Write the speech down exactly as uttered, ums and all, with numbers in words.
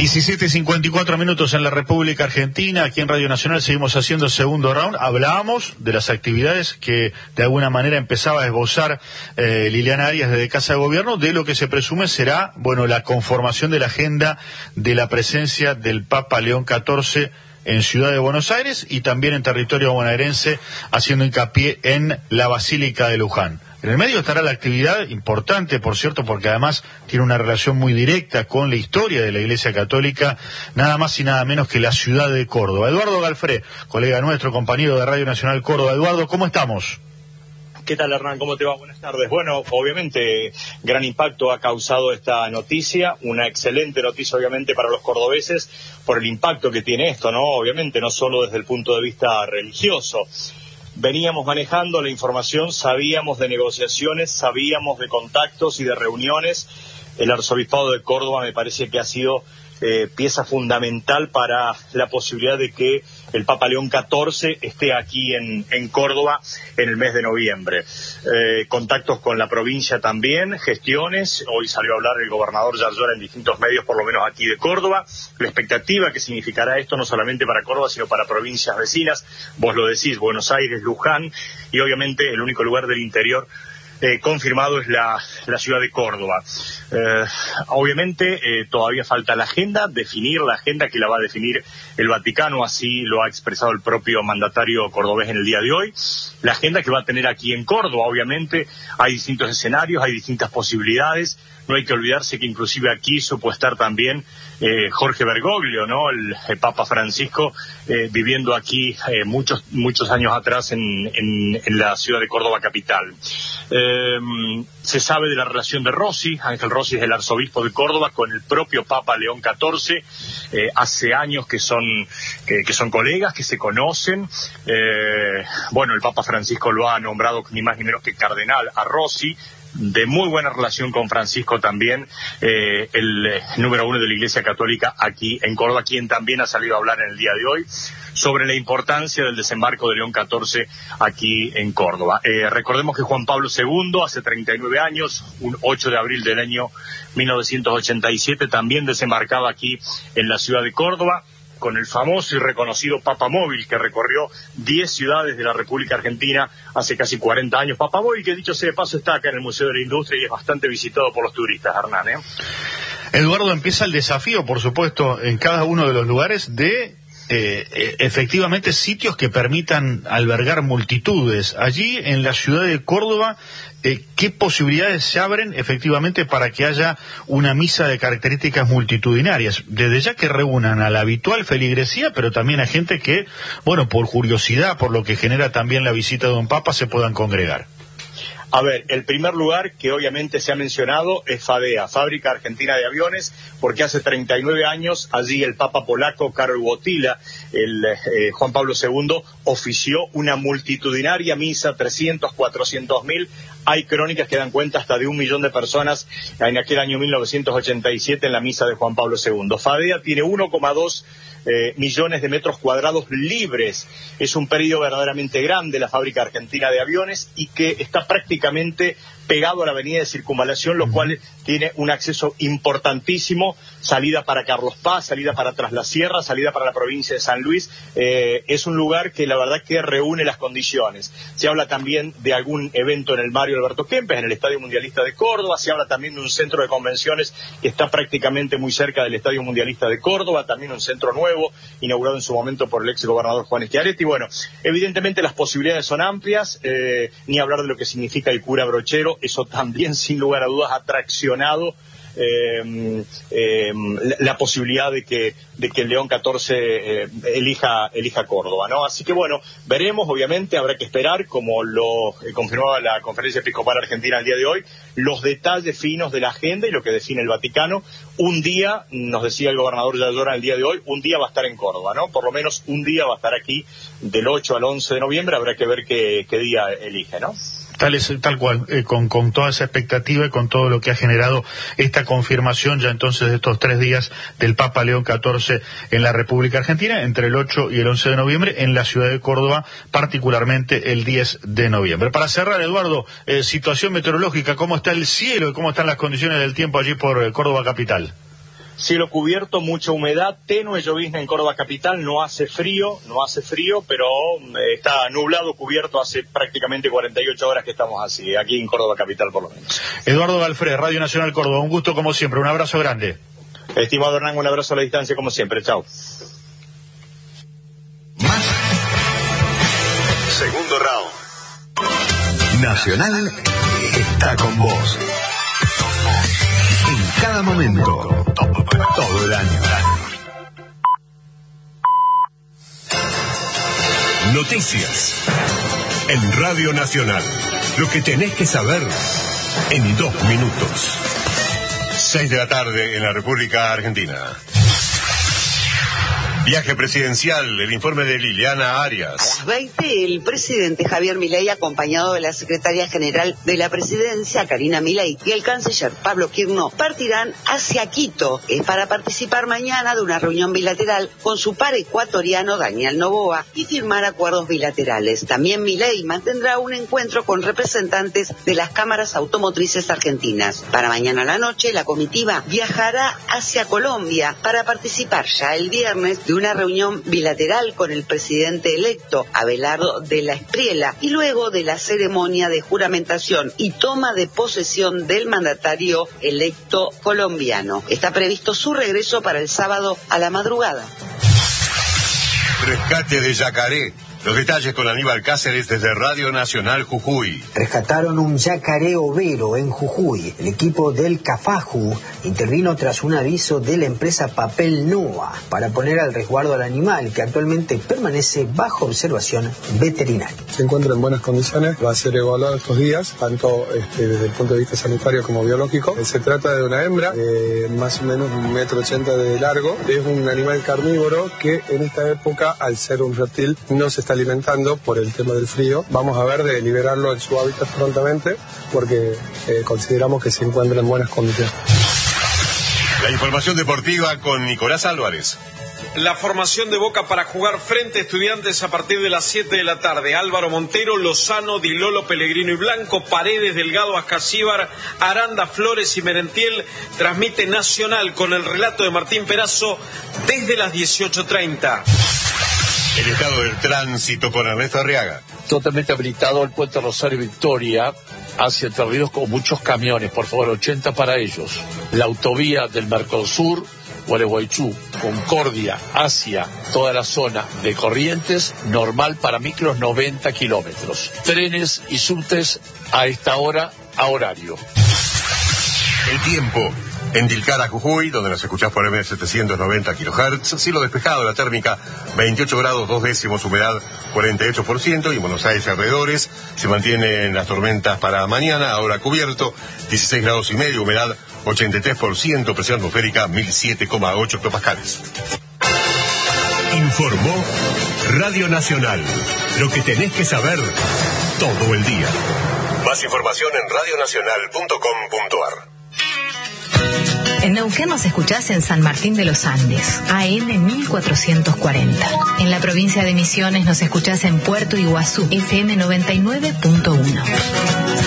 diecisiete cincuenta y cuatro minutos en la República Argentina. Aquí en Radio Nacional seguimos haciendo segundo round. Hablábamos de las actividades que de alguna manera empezaba a esbozar eh, Liliana Arias desde Casa de Gobierno, de lo que se presume será, bueno, la conformación de la agenda de la presencia del Papa León catorce en Ciudad de Buenos Aires y también en territorio bonaerense, haciendo hincapié en la Basílica de Luján. En el medio estará la actividad importante, por cierto, porque además tiene una relación muy directa con la historia de la Iglesia Católica, nada más y nada menos que la ciudad de Córdoba. Eduardo Galfré, colega nuestro, compañero de Radio Nacional Córdoba. Eduardo, ¿cómo estamos? ¿Qué tal, Hernán? ¿Cómo te va? Buenas tardes. Bueno, obviamente, gran impacto ha causado esta noticia, una excelente noticia, obviamente, para los cordobeses, por el impacto que tiene esto, ¿no? Obviamente, no solo desde el punto de vista religioso. Veníamos manejando la información, sabíamos de negociaciones, sabíamos de contactos y de reuniones. El arzobispado de Córdoba me parece que ha sido eh, pieza fundamental para la posibilidad de que el Papa León catorce esté aquí en, en Córdoba en el mes de noviembre. Eh, contactos con la provincia también, gestiones. Hoy salió a hablar el gobernador Yarlora en distintos medios, por lo menos aquí de Córdoba. La expectativa que significará esto no solamente para Córdoba, sino para provincias vecinas. Vos lo decís, Buenos Aires, Luján, y obviamente el único lugar del interior Eh, confirmado es la, la ciudad de Córdoba. Eh, obviamente eh, todavía falta la agenda, definir la agenda que la va a definir el Vaticano, así lo ha expresado el propio mandatario cordobés en el día de hoy. La agenda que va a tener aquí en Córdoba, obviamente, hay distintos escenarios, hay distintas posibilidades. No hay que olvidarse que inclusive aquí supo estar también eh, Jorge Bergoglio, ¿no? El, el Papa Francisco, eh, viviendo aquí eh, muchos muchos años atrás en, en, en la ciudad de Córdoba capital. Eh, se sabe de la relación de Rossi. Ángel Rossi es el arzobispo de Córdoba con el propio Papa León catorce. Eh, hace años que son que, que son colegas, que se conocen. Eh, bueno, el Papa Francisco lo ha nombrado ni más ni menos que cardenal a Rossi. De muy buena relación con Francisco también, eh, el eh, número uno de la Iglesia Católica aquí en Córdoba, quien también ha salido a hablar en el día de hoy sobre la importancia del desembarco de León catorce aquí en Córdoba. Eh, recordemos que Juan Pablo segundo, hace treinta y nueve años, un ocho de abril del año mil novecientos ochenta y siete, también desembarcaba aquí en la ciudad de Córdoba, con el famoso y reconocido Papa Móvil, que recorrió diez ciudades de la República Argentina hace casi cuarenta años. Papa Móvil, que dicho sea de paso, está acá en el Museo de la Industria y es bastante visitado por los turistas, Hernán, ¿eh? Eduardo, empieza el desafío, por supuesto, en cada uno de los lugares de eh, efectivamente sitios que permitan albergar multitudes. Allí, en la ciudad de Córdoba, eh, ¿qué posibilidades se abren efectivamente para que haya una misa de características multitudinarias? Desde ya que reúnan a la habitual feligresía, pero también a gente que, bueno, por curiosidad, por lo que genera también la visita de un papa, se puedan congregar. A ver, el primer lugar que obviamente se ha mencionado es FADEA, Fábrica Argentina de Aviones, porque hace treinta y nueve años allí el Papa polaco Karol Wojtyła, el eh, Juan Pablo segundo, ofició una multitudinaria misa, trescientos, cuatrocientos mil. Hay crónicas que dan cuenta hasta de un millón de personas en aquel año mil novecientos ochenta y siete en la misa de Juan Pablo segundo. FADEA tiene uno coma dos Eh, millones de metros cuadrados libres. Es un periodo verdaderamente grande, la Fábrica Argentina de Aviones, y que está prácticamente pegado a la avenida de Circunvalación, lo cual tiene un acceso importantísimo, salida para Carlos Paz, salida para Tras la Sierra, salida para la provincia de San Luis. Eh, es un lugar que la verdad que reúne las condiciones. Se habla también de algún evento en el Mario Alberto Kempes, en el Estadio Mundialista de Córdoba. Se habla también de un centro de convenciones que está prácticamente muy cerca del Estadio Mundialista de Córdoba, también un centro nuevo, inaugurado en su momento por el ex gobernador Juan Schiaretti. Bueno, evidentemente las posibilidades son amplias, eh, ni hablar de lo que significa el cura Brochero. Eso también, sin lugar a dudas, ha traccionado eh, eh, la, la posibilidad de que de que el León catorce eh, elija elija Córdoba, ¿no? Así que bueno, veremos, obviamente, habrá que esperar, como lo eh, confirmaba la Conferencia Episcopal Argentina el día de hoy, los detalles finos de la agenda y lo que define el Vaticano. Un día, nos decía el gobernador Yarlora el día de hoy, un día va a estar en Córdoba, ¿no? Por lo menos un día va a estar aquí, del ocho al once de noviembre, habrá que ver qué, qué día elige, ¿no? Tal, es, tal cual, eh, con, con toda esa expectativa y con todo lo que ha generado esta confirmación ya entonces de estos tres días del Papa León catorce en la República Argentina, entre el ocho y el once de noviembre, en la ciudad de Córdoba, particularmente el diez de noviembre. Para cerrar, Eduardo, eh, situación meteorológica, ¿cómo está el cielo y cómo están las condiciones del tiempo allí por eh, Córdoba capital? cielo cubierto, mucha humedad, tenue llovizna en Córdoba capital, no hace frío, no hace frío, pero eh, está nublado, cubierto, hace prácticamente cuarenta y ocho horas que estamos así, aquí en Córdoba capital por lo menos. Eduardo Galfré, Radio Nacional Córdoba, un gusto como siempre, un abrazo grande. Estimado Hernán, un abrazo a la distancia como siempre, chao. Segundo round. Nacional está con vos. En cada momento. Todo el año. Noticias. En Radio Nacional. Lo que tenés que saber en dos minutos. Seis de la tarde en la República Argentina. Viaje presidencial, el informe de Liliana Arias. A las veinte, el presidente Javier Milei, acompañado de la secretaria general de la presidencia, Karina Milei, y el canciller Pablo Quirno, partirán hacia Quito eh, para participar mañana de una reunión bilateral con su par ecuatoriano Daniel Noboa y firmar acuerdos bilaterales. También Milei mantendrá un encuentro con representantes de las cámaras automotrices argentinas. Para mañana a la noche, la comitiva viajará hacia Colombia para participar ya el viernes de una reunión bilateral con el presidente electo, Abelardo de la Espriella, y luego de la ceremonia de juramentación y toma de posesión del mandatario electo colombiano. Está previsto su regreso para el sábado a la madrugada. Rescate de yacaré. Los detalles con Aníbal Cáceres desde Radio Nacional Jujuy. Rescataron un yacaré overo en Jujuy. El equipo del Cafaju intervino tras un aviso de la empresa Papel Noa para poner al resguardo al animal, que actualmente permanece bajo observación veterinaria. Se encuentra en buenas condiciones, va a ser evaluado estos días, tanto este, desde el punto de vista sanitario como biológico. Se trata de una hembra, de más o menos un metro ochenta de largo. Es un animal carnívoro que en esta época, al ser un reptil, no se está alimentando por el tema del frío. Vamos a ver de liberarlo en su hábitat prontamente, porque eh, consideramos que se encuentra en buenas condiciones. La información deportiva con Nicolás Álvarez. La formación de Boca para jugar frente a Estudiantes a partir de las siete de la tarde. Álvaro Montero, Lozano, Di Lolo, Pellegrino y Blanco, Paredes, Delgado, Ascasíbar, Aranda, Flores y Merentiel. Transmite Nacional con el relato de Martín Perazo desde las dieciocho treinta. El estado del tránsito con Ernesto Arriaga. Totalmente habilitado el puente Rosario Victoria hacia Entre Ríos con muchos camiones, por favor, ochenta para ellos. La autovía del Mercosur, Gualeguaychú, Concordia, hacia toda la zona de Corrientes, normal para micros noventa kilómetros. Trenes y subtes a esta hora, a horario. El tiempo. En Tilcara, Jujuy, donde nos escuchás por M setecientos noventa kilohertz, cielo despejado, la térmica veintiocho grados, dos décimos, humedad cuarenta y ocho por ciento, y en Buenos Aires alrededores se mantienen las tormentas para mañana, ahora cubierto, dieciséis grados y medio, humedad ochenta y tres por ciento, presión atmosférica mil siete coma ocho hectopascales. Informó Radio Nacional, lo que tenés que saber todo el día. Más información en radio nacional punto com punto ar. En Neuquén nos escuchás en San Martín de los Andes, A M mil cuatrocientos cuarenta. En la provincia de Misiones nos escuchás en Puerto Iguazú, F M noventa y nueve punto uno.